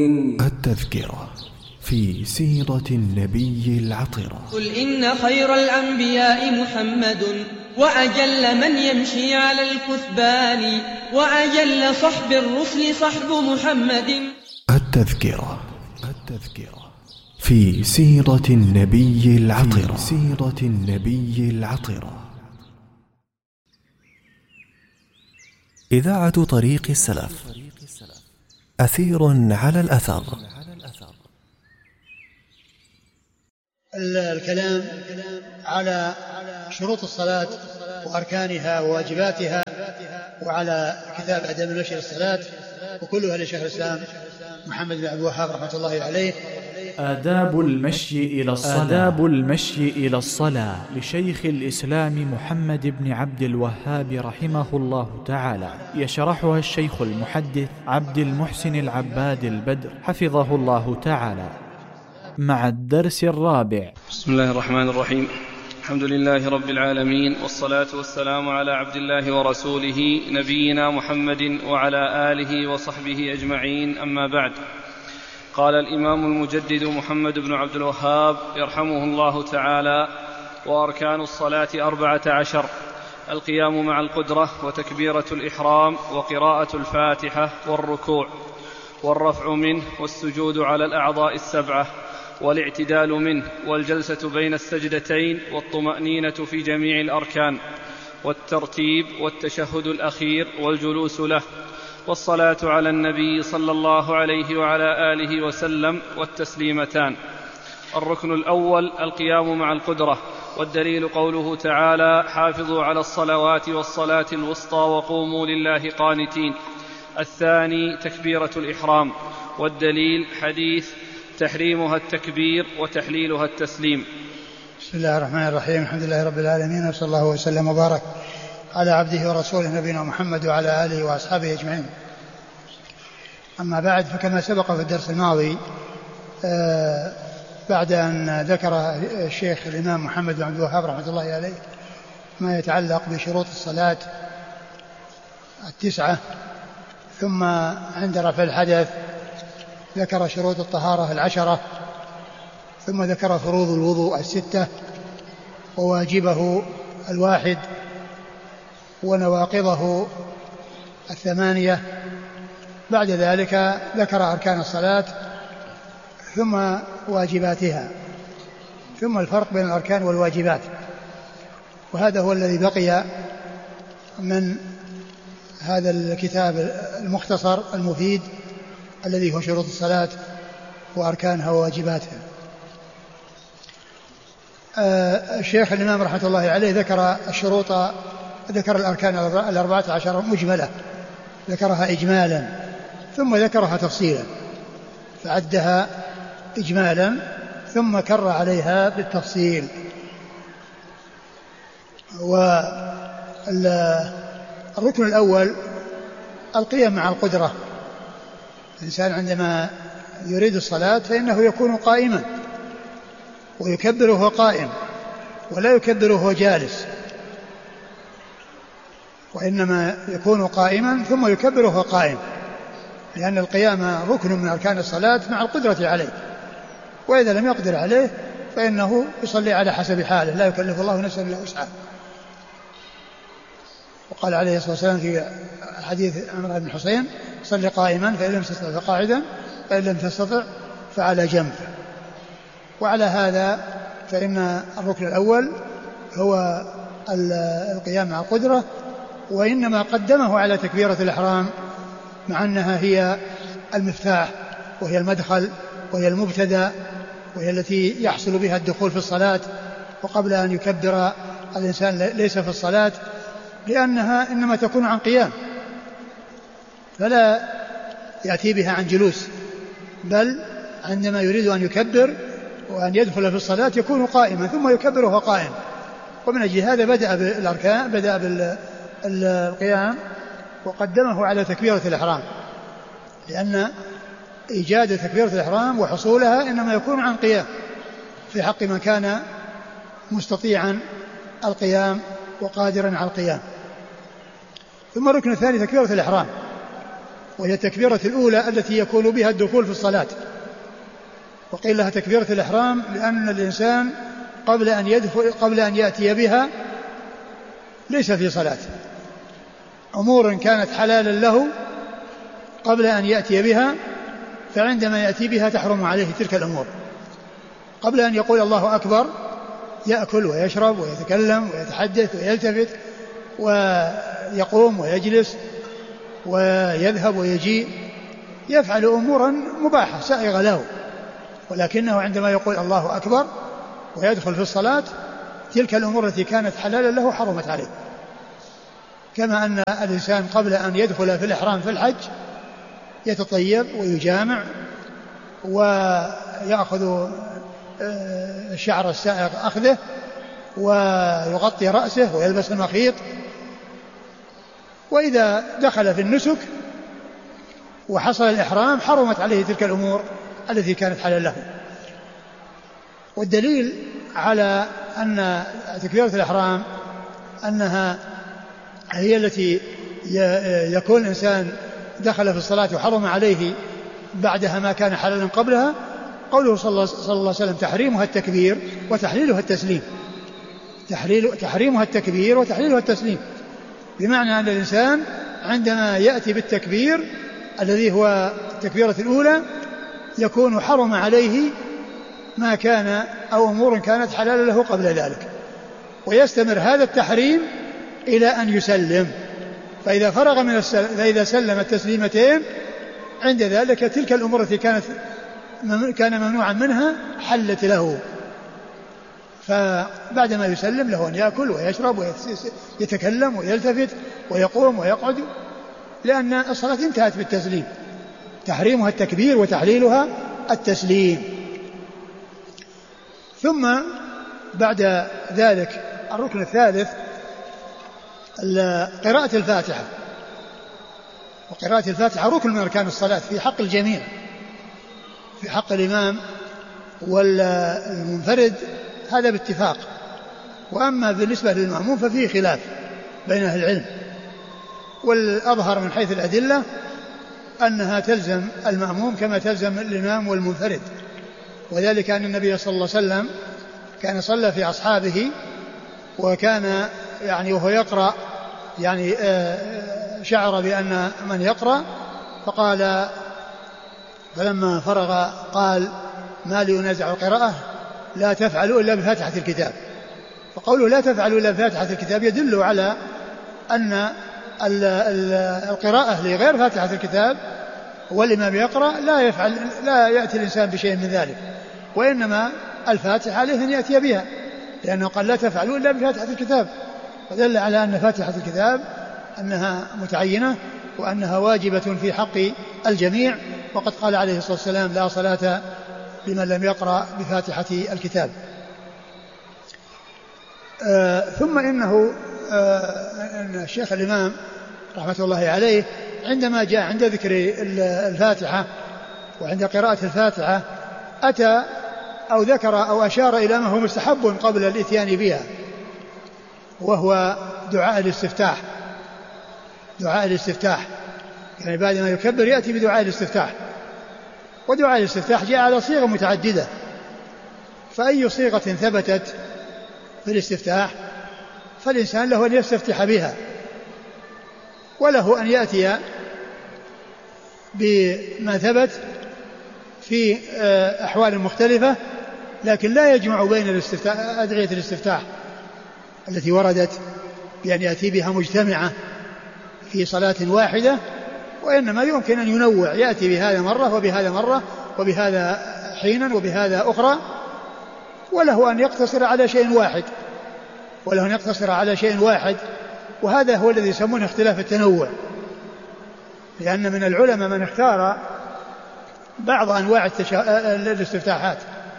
التذكرة في سيرة النبي العطرة. قل إن خير الأنبياء محمد، وأجل من يمشي على الكثبان، وأجل صحب الرسل صحب محمد. التذكرة في سيرة النبي العطرة. سيرة النبي العطرة. إذاعة طريق السلف، أثير على الأثر. الكلام على شروط الصلاة وأركانها وواجباتها، وعلى كتاب آداب المشي للصلاة، وكلها لشيخ الإسلام محمد بن عبد الوهاب رحمة الله عليه. آداب المشي إلى الصلاة. آداب المشي إلى الصلاة لشيخ الإسلام محمد بن عبد الوهاب رحمه الله تعالى، يشرحها الشيخ المحدث عبد المحسن العباد البدر حفظه الله تعالى، مع الدرس الرابع. بسم الله الرحمن الرحيم. الحمد لله رب العالمين، والصلاة والسلام على عبد الله ورسوله نبينا محمد وعلى آله وصحبه أجمعين، أما بعد. قال الإمام المجدد محمد بن عبد الوهاب يرحمه الله تعالى: وأركان الصلاة 14: القيام مع القدرة، وتكبيرة الإحرام، وقراءة الفاتحة، والركوع، والرفع منه، والسجود على الأعضاء 7، والاعتدال منه، والجلسة بين السجدتين، والطمأنينة في جميع الأركان، والترتيب، والتشهد الأخير، والجلوس له، والصلاة على النبي صلى الله عليه وعلى آله وسلم، والتسليمتان. الركن الأول: القيام مع القدرة، والدليل قوله تعالى: حافظوا على الصلوات والصلاة الوسطى وقوموا لله قانتين. الثاني: تكبيرة الإحرام، والدليل حديث تحريمها التكبير وتحليلها التسليم. بسم الله الرحمن الرحيم. الحمد لله رب العالمين، وصلى الله وسلم وبارك على عبده ورسوله نبينا محمد وعلى آله وأصحابه أجمعين. أما بعد، فكما سبق في الدرس الماضي، بعد أن ذكر الشيخ الإمام محمد بن عبد الوهاب رحمة الله عليه ما يتعلق بشروط الصلاة 9، ثم عند رفع الحدث ذكر شروط الطهارة 10، ثم ذكر فروض الوضوء 6، وواجبه 1، ونواقضه 8. بعد ذلك ذكر أركان الصلاة ثم واجباتها، ثم الفرق بين الأركان والواجبات. وهذا هو الذي بقي من هذا الكتاب المختصر المفيد الذي هو شروط الصلاة وأركانها وواجباتها. الشيخ الإمام رحمة الله عليه ذكر الأركان 14 مجملة، ذكرها إجمالا ثم ذكرها تفصيلا، فعدها إجمالا ثم كر عليها بالتفصيل. والركن الأول: القيام مع القدرة. الإنسان عندما يريد الصلاة فإنه يكون قائما، ويكبر وهو قائم، ولا يكبر وهو جالس، وإنما يكون قائما ثم يكبر وهو قائم، لأن القيام ركن من أركان الصلاة مع القدرة عليه، وإذا لم يقدر عليه فإنه يصلي على حسب حاله، لا يكلف الله نفسا إلا وسعها. وقال عليه الصلاة والسلام في حديث عمرو بن حسين: صل قائما فإن لم تستطع فقاعدا فإن لم تستطع فعلى جنب. وعلى هذا فإن الركن الأول هو القيام مع القدرة، وإنما قدمه على تكبيرة الإحرام، مع أنها هي المفتاح وهي المدخل وهي المبتدأ وهي التي يحصل بها الدخول في الصلاة، وقبل أن يكبر الإنسان ليس في الصلاة، لأنها إنما تكون عن قيام، فلا يأتي بها عن جلوس، بل عندما يريد أن يكبر وأن يدخل في الصلاة يكون قائما ثم يكبر وهو قائم. ومن أجل هذا بدأ بالأركان، بدأ بالقيام وقدمه على تكبيرة الإحرام، لأن إيجاد تكبيرة الإحرام وحصولها إنما يكون عن قيام، في حق من كان مستطيعا القيام وقادرا على القيام. ثم الركن الثاني تكبيرة الإحرام، وهي التكبيرة الأولى التي يكون بها الدخول في الصلاة. وقيل لها تكبيرة الإحرام لأن الإنسان قبل أن يأتي بها ليس في صلاة. أمور كانت حلالا له قبل أن يأتي بها، فعندما يأتي بها تحرم عليه تلك الأمور. قبل أن يقول الله أكبر يأكل ويشرب ويتكلم ويتحدث ويلتفت ويقوم ويجلس ويذهب ويجيء، يفعل أمورا مباحة سائغة له، ولكنه عندما يقول الله أكبر ويدخل في الصلاة تلك الأمور التي كانت حلالا له حرمت عليه. كما أن الإنسان قبل أن يدخل في الإحرام في الحج يتطيب ويجامع ويأخذ الشعر السائغ أخذه ويغطي رأسه ويلبس المخيط، وإذا دخل في النسك وحصل الإحرام حرمت عليه تلك الأمور التي كانت حلال له. والدليل على أن تكبيرة الإحرام أنها هي التي يكون الإنسان دخل في الصلاة وحرم عليه بعدها ما كان حلالا قبلها قوله صلى الله عليه وسلم تحريمها التكبير وتحليلها التسليم. تحريمها التكبير وتحليلها التسليم، بمعنى أن الإنسان عندما يأتي بالتكبير الذي هو التكبيرة الأولى يكون حرم عليه ما كان أو أمور كانت حلالا له قبل ذلك، ويستمر هذا التحريم إلى أن يسلم. فإذا فرغ من فإذا سلم التسليمتين عند ذلك تلك الأمور التي كان ممنوعا منها حلت له. فبعدما يسلم له أن يأكل ويشرب ويتكلم ويلتفت ويقوم ويقعد، لأن الصلاة انتهت بالتسليم. تحريمها التكبير وتحليلها التسليم. ثم بعد ذلك الركن الثالث قراءة الفاتحة. وقراءة الفاتحة ركن من أركان الصلاة في حق الجميع، في حق الإمام والمنفرد هذا باتفاق، وأما بالنسبة للمأموم ففيه خلاف بين أهل العلم، والأظهر من حيث الأدلة أنها تلزم المأموم كما تلزم الإمام والمنفرد، وذلك أن النبي صلى الله عليه وسلم كان صلى في أصحابه وكان يعني وهو يقرأ يعني شعر بأن من يقرأ، فقال فلما فرغ قال ما لي أنازع القراءة لا تفعلوا إلا بفاتحة الكتاب. فقوله لا تفعلوا إلا بفاتحة الكتاب يدل على أن القراءة لغير فاتحة الكتاب والإمام يقرأ لا يأتي الإنسان بشيء من ذلك، وإنما الفاتحة عليه أن يأتي بها، لأنه قال لا تفعلوا إلا بفاتحة الكتاب، فدل على أن فاتحة الكتاب أنها متعينة وأنها واجبة في حق الجميع. وقد قال عليه الصلاة والسلام لا صلاة لمن لم يقرأ بفاتحة الكتاب. ثم إنه أن الشيخ الإمام رحمة الله عليه عندما جاء عند ذكر الفاتحة وعند قراءة الفاتحة أتى أو ذكر أو أشار إلى ما هو مستحب قبل الإتيان بها، وهو دعاء الاستفتاح. دعاء الاستفتاح يعني بعد ما يكبر يأتي بدعاء الاستفتاح، ودعاء الاستفتاح جاء على صيغة متعددة، فأي صيغة ثبتت في الاستفتاح فالإنسان له أن يستفتح بها، وله أن يأتي بما ثبت في أحوال مختلفة، لكن لا يجمع بين أدعية الاستفتاح التي وردت بأن يأتي بها مجتمعة في صلاة واحدة، وإنما يمكن أن ينوع، يأتي بهذا مرة وبهذا مرة وبهذا حينا وبهذا أخرى، وله أن يقتصر على شيء واحد، وهذا هو الذي يسمونه اختلاف التنوع، لأن من العلماء من اختار بعض أنواع الاستفتاحات،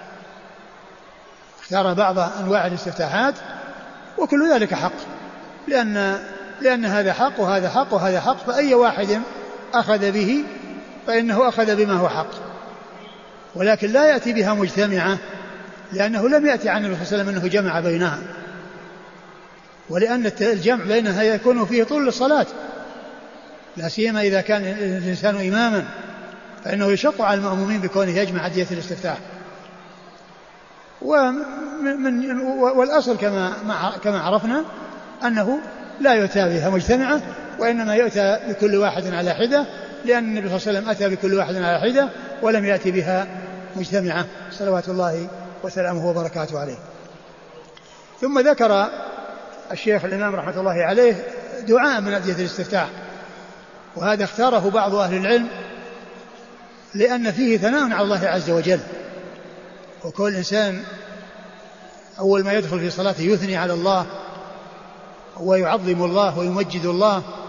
اختار بعض أنواع الاستفتاحات، وكل ذلك حق، لأن هذا حق وهذا حق وهذا حق، فأي واحد أخذ به فإنه أخذ بما هو حق، ولكن لا يأتي بها مجتمعة، لأنه لم يأتي عن النبي صلى الله عليه وسلم أنه جمع بينها، ولأن الجمع بينها يكون فيه طول الصلاة، لا سيما إذا كان الإنسان إماما، فإنه يشق على المأمومين بكونه يجمع أدعية الاستفتاح. والأصل كما عرفنا أنه لا يؤتى بها مجتمعة، وإنما يؤتى بكل واحد على حدة، لأن النبي صلى الله عليه وسلم أتى بكل واحد على حدة ولم يأتي بها مجتمعة صلوات الله وسلامه وبركاته عليه. ثم ذكر الشيخ الإمام رحمة الله عليه دعاء من أدعية الاستفتاح، وهذا اختاره بعض أهل العلم لأن فيه ثناء على الله عز وجل، وكل إنسان أول ما يدخل في صلاته يثني على الله ويعظم الله ويمجد الله